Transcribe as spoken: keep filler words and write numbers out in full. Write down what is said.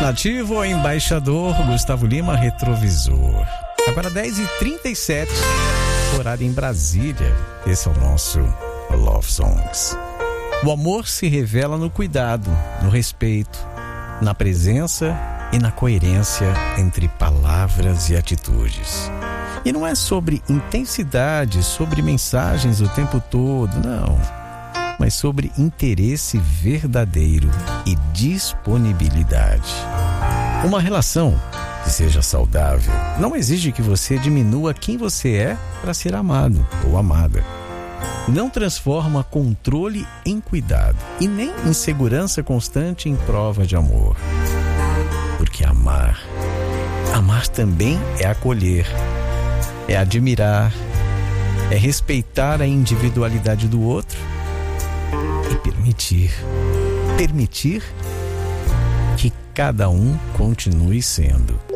Nativo, embaixador, Gustavo Lima, retrovisor. Agora dez e trinta e sete, horário em Brasília. Esse é o nosso Love Songs. O amor se revela no cuidado, no respeito, na presença e na coerência entre palavras e atitudes. E não é sobre intensidade, sobre mensagens o tempo todo, não. Mas sobre interesse verdadeiro e disponibilidade. Uma relação que seja saudável não exige que você diminua quem você é para ser amado ou amada. Não transforma controle em cuidado e nem insegurança constante em prova de amor. Porque amar, amar também é acolher, é admirar, é respeitar a individualidade do outro e permitir, permitir que cada um continue sendo.